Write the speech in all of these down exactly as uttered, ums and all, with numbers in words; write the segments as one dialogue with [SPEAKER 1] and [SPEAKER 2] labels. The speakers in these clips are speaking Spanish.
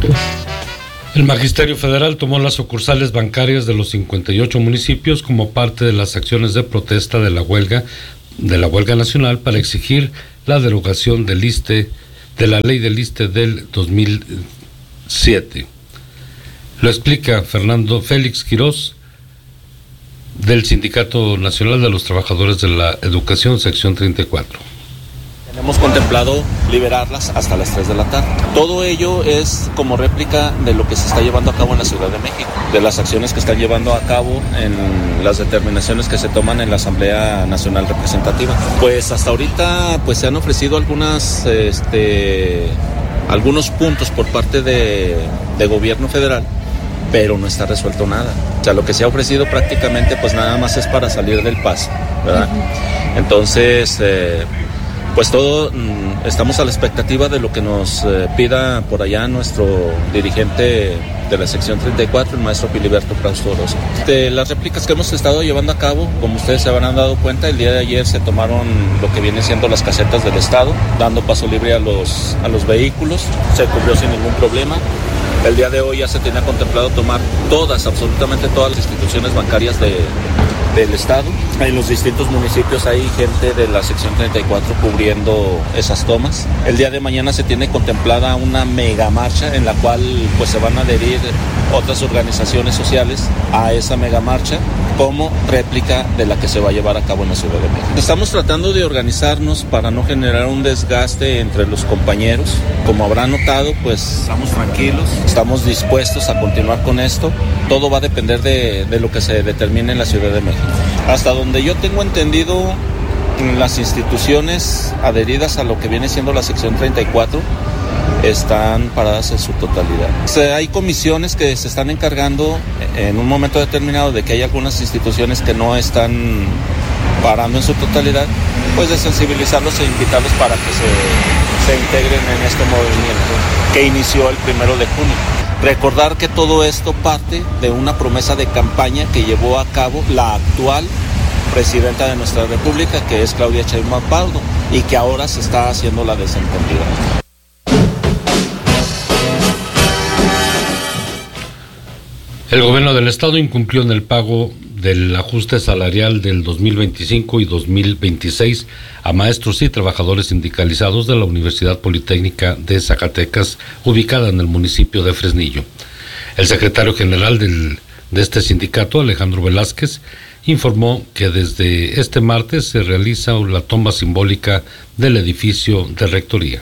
[SPEAKER 1] El Magisterio Federal tomó las sucursales bancarias de los cincuenta y ocho municipios como parte de las acciones de protesta de la huelga de la huelga nacional para exigir la derogación del I S S S T E, de la ley del I S S S T E del dos mil siete. Lo explica Fernando Félix Quirós, del Sindicato Nacional de los Trabajadores de la Educación, sección treinta y cuatro.
[SPEAKER 2] Tenemos contemplado liberarlas hasta las tres de la tarde. Todo ello es como réplica de lo que se está llevando a cabo en la Ciudad de México, de las acciones que están llevando a cabo en las determinaciones que se toman en la Asamblea Nacional Representativa. Pues hasta ahorita pues se han ofrecido algunas, este, algunos puntos por parte de, de gobierno federal, pero no está resuelto nada. O sea, lo que se ha ofrecido prácticamente pues nada más es para salir del paso, ¿verdad? Uh-huh. Entonces, eh, pues todo, mm, estamos a la expectativa de lo que nos eh, pida por allá nuestro dirigente de la sección treinta y cuatro, el maestro Filiberto Frausto Orozco. De las réplicas que hemos estado llevando a cabo, como ustedes se habrán dado cuenta, el día de ayer se tomaron lo que viene siendo las casetas del Estado, dando paso libre a los, a los vehículos, se cubrió sin ningún problema. El día de hoy ya se tenía contemplado tomar todas, absolutamente todas las instituciones bancarias de, del Estado. En los distintos municipios hay gente de la sección treinta y cuatro cubriendo esas tomas. El día de mañana se tiene contemplada una mega marcha en la cual pues se van a adherir otras organizaciones sociales a esa mega marcha como réplica de la que se va a llevar a cabo en la Ciudad de México. Estamos tratando de organizarnos para no generar un desgaste entre los compañeros. Como habrán notado, pues estamos tranquilos, estamos dispuestos a continuar con esto. Todo va a depender de, de lo que se determine en la Ciudad de México. Hasta donde yo tengo entendido, las instituciones adheridas a lo que viene siendo la sección treinta y cuatro están paradas en su totalidad. O sea, hay comisiones que se están encargando en un momento determinado de que hay algunas instituciones que no están parando en su totalidad, pues de sensibilizarlos e invitarlos para que se, se integren en este movimiento que inició el primero de junio. Recordar que todo esto parte de una promesa de campaña que llevó a cabo la actual presidenta de nuestra república, que es Claudia Sheinbaum Pardo, y que ahora se está haciendo la desentendida.
[SPEAKER 1] El gobierno del estado incumplió en el pago del ajuste salarial del dos mil veinticinco y dos mil veintiséis a maestros y trabajadores sindicalizados de la Universidad Politécnica de Zacatecas, ubicada en el municipio de Fresnillo. El secretario general del, de este sindicato, Alejandro Velázquez, informó que desde este martes se realiza la toma simbólica del edificio de rectoría.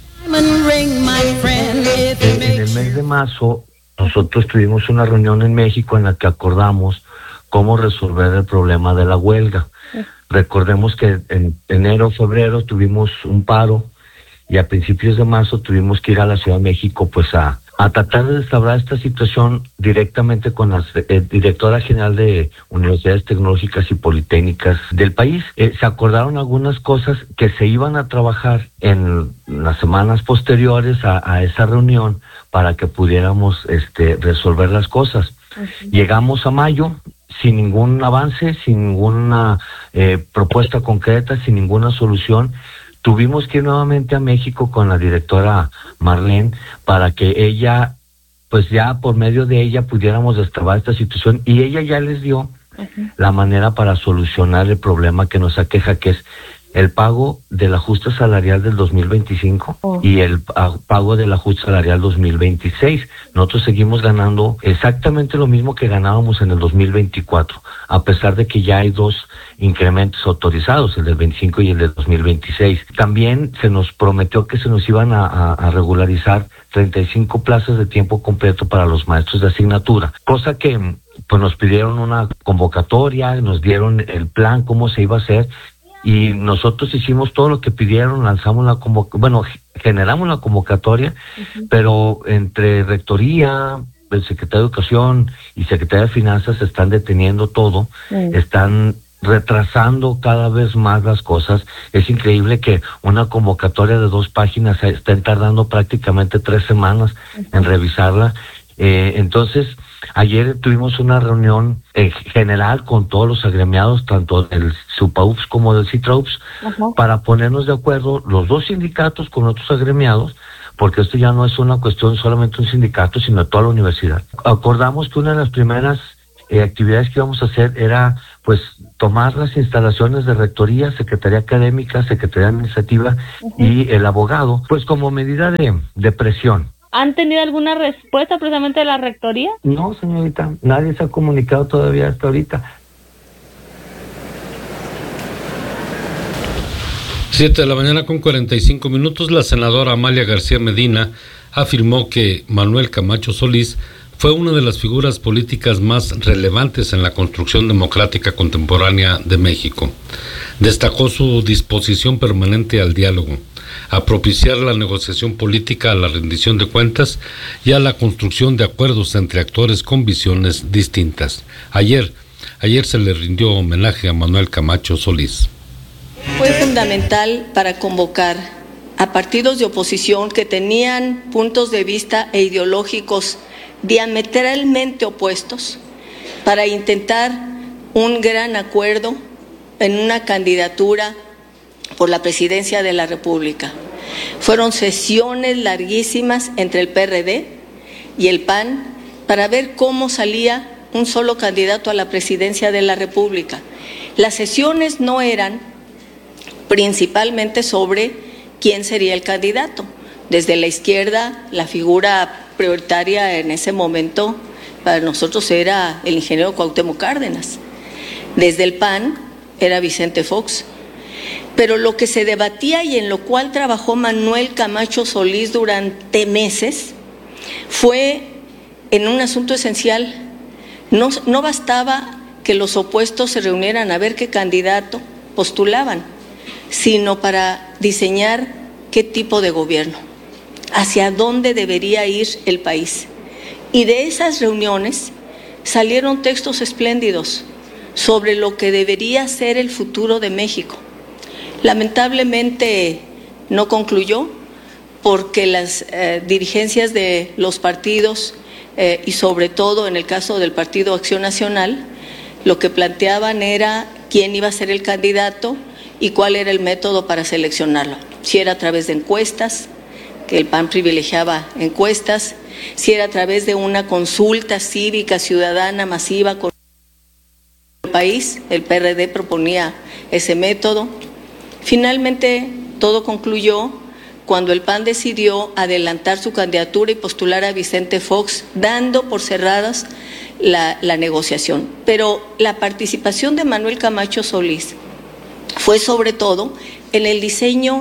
[SPEAKER 3] En el mes de marzo, nosotros tuvimos una reunión en México en la que acordamos cómo resolver el problema de la huelga. Recordemos que en enero, febrero tuvimos un paro y a principios de marzo tuvimos que ir a la Ciudad de México pues a, a tratar de restaurar esta situación directamente con la eh, directora general de Universidades Tecnológicas y Politécnicas del país. Eh, se acordaron algunas cosas que se iban a trabajar en las semanas posteriores a, a esa reunión para que pudiéramos este, resolver las cosas. Uh-huh. Llegamos a mayo sin ningún avance, sin ninguna eh, propuesta concreta, sin ninguna solución. Tuvimos que ir nuevamente a México con la directora Marlene para que ella, pues ya por medio de ella pudiéramos destrabar esta situación, y ella ya les dio uh-huh. la manera para solucionar el problema que nos aqueja, que es el pago del ajuste salarial del dos mil veinticinco oh. y el pago del ajuste salarial dos mil veintiséis. Nosotros seguimos ganando exactamente lo mismo que ganábamos en el dos mil veinticuatro, a pesar de que ya hay dos incrementos autorizados, el del veinticinco y el del dos mil veintiséis. También se nos prometió que se nos iban a, a, a regularizar treinta y cinco plazas de tiempo completo para los maestros de asignatura, cosa que pues nos pidieron una convocatoria, nos dieron el plan, cómo se iba a hacer, y nosotros hicimos todo lo que pidieron, lanzamos la convocatoria, bueno, generamos la convocatoria, uh-huh. pero entre Rectoría, el Secretario de Educación y Secretaría de Finanzas están deteniendo todo, uh-huh. están retrasando cada vez más las cosas. Es increíble que una convocatoria de dos páginas estén tardando prácticamente tres semanas uh-huh. en revisarla. Eh, entonces, ayer tuvimos una reunión eh, general con todos los agremiados, tanto del SUPAUPS como del CITRAUPS, uh-huh. para ponernos de acuerdo los dos sindicatos con otros agremiados porque esto ya no es una cuestión solamente de un sindicato, sino de toda la universidad. Acordamos que una de las primeras eh, actividades que íbamos a hacer era pues tomar las instalaciones de rectoría, secretaría académica, secretaría administrativa uh-huh. y el abogado, pues como medida de, de presión.
[SPEAKER 4] ¿Han tenido alguna respuesta precisamente de la rectoría?
[SPEAKER 3] No, señorita, nadie se ha comunicado todavía hasta ahorita.
[SPEAKER 1] Siete de la mañana con cuarenta y cinco minutos, la senadora Amalia García Medina afirmó que Manuel Camacho Solís fue una de las figuras políticas más relevantes en la construcción democrática contemporánea de México. Destacó su disposición permanente al diálogo, a propiciar la negociación política, a la rendición de cuentas y a la construcción de acuerdos entre actores con visiones distintas. Ayer, ayer se le rindió homenaje a Manuel Camacho Solís.
[SPEAKER 5] Fue fundamental para convocar a partidos de oposición que tenían puntos de vista e ideológicos diametralmente opuestos para intentar un gran acuerdo en una candidatura por la presidencia de la República. Fueron sesiones larguísimas entre el P R D y el P A N para ver cómo salía un solo candidato a la presidencia de la República. Las sesiones no eran principalmente sobre quién sería el candidato. Desde la izquierda, la figura prioritaria en ese momento para nosotros era el ingeniero Cuauhtémoc Cárdenas. Desde el P A N era Vicente Fox. Pero lo que se debatía y en lo cual trabajó Manuel Camacho Solís durante meses fue en un asunto esencial. No, no bastaba que los opuestos se reunieran a ver qué candidato postulaban, sino para diseñar qué tipo de gobierno, hacia dónde debería ir el país. Y de esas reuniones salieron textos espléndidos sobre lo que debería ser el futuro de México. Lamentablemente no concluyó porque las eh, dirigencias de los partidos eh, y sobre todo en el caso del Partido Acción Nacional, lo que planteaban era quién iba a ser el candidato y cuál era el método para seleccionarlo. Si era a través de encuestas, que el P A N privilegiaba encuestas, si era a través de una consulta cívica, ciudadana, masiva con el país, el P R D proponía ese método. Finalmente, todo concluyó cuando el P A N decidió adelantar su candidatura y postular a Vicente Fox, dando por cerradas la, la negociación. Pero la participación de Manuel Camacho Solís fue sobre todo en el diseño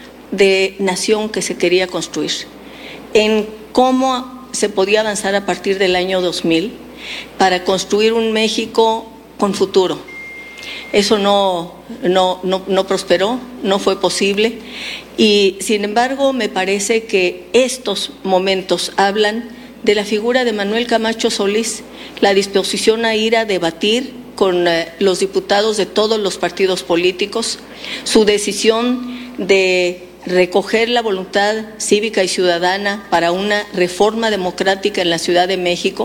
[SPEAKER 5] de nación que se quería construir, en cómo se podía avanzar a partir del año dos mil para construir un México con futuro. Eso no, no, no, no prosperó, no fue posible y sin embargo me parece que estos momentos hablan de la figura de Manuel Camacho Solís, la disposición a ir a debatir con eh, los diputados de todos los partidos políticos, su decisión de recoger la voluntad cívica y ciudadana para una reforma democrática en la Ciudad de México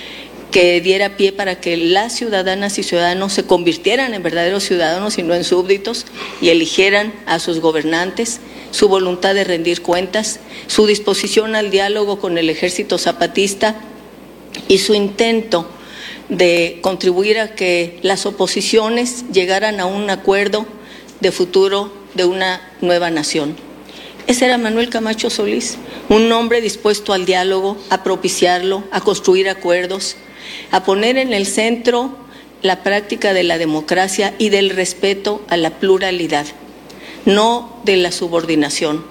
[SPEAKER 5] que diera pie para que las ciudadanas y ciudadanos se convirtieran en verdaderos ciudadanos y no en súbditos y eligieran a sus gobernantes, su voluntad de rendir cuentas, su disposición al diálogo con el Ejército Zapatista y su intento de contribuir a que las oposiciones llegaran a un acuerdo de futuro de una nueva nación. Ese era Manuel Camacho Solís, un hombre dispuesto al diálogo, a propiciarlo, a construir acuerdos, a poner en el centro la práctica de la democracia y del respeto a la pluralidad, no de la subordinación,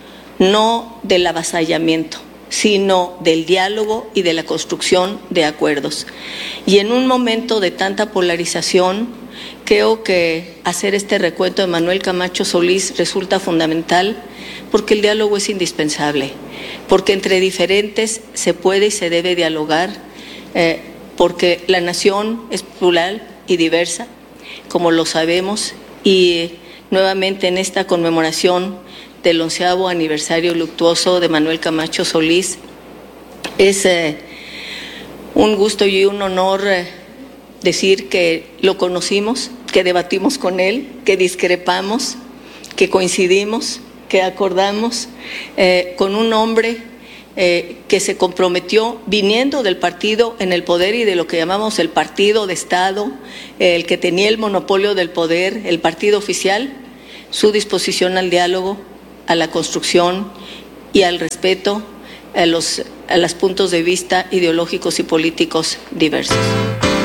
[SPEAKER 5] no del avasallamiento, sino del diálogo y de la construcción de acuerdos. Y en un momento de tanta polarización, creo que hacer este recuento de Manuel Camacho Solís resulta fundamental porque el diálogo es indispensable, porque entre diferentes se puede y se debe dialogar, eh, porque la nación es plural y diversa, como lo sabemos, y nuevamente en esta conmemoración del onceavo aniversario luctuoso de Manuel Camacho Solís, es eh, un gusto y un honor eh, decir que lo conocimos, que debatimos con él, que discrepamos, que coincidimos, que acordamos eh, con un hombre eh, que se comprometió viniendo del partido en el poder y de lo que llamamos el partido de Estado, eh, el que tenía el monopolio del poder, el partido oficial, su disposición al diálogo, a la construcción y al respeto a los, a los puntos de vista ideológicos y políticos diversos.